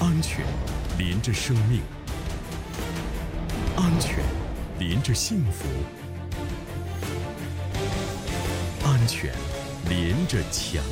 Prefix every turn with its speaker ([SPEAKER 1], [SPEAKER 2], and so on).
[SPEAKER 1] 安全连着生命，安全连着幸福，安全连着强